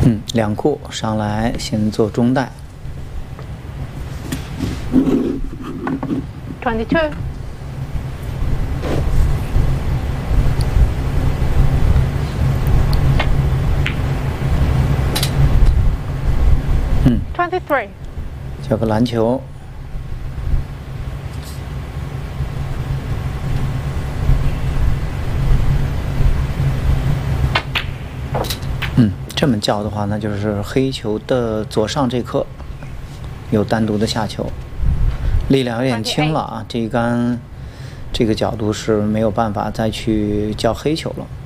两库上来先做中带。 22. Hmm. 23. 叫个篮球。这么叫的话，那就是黑球的左上这颗有单独的下球，力量有点轻了啊！这一杆这个角度是没有办法再去叫黑球了。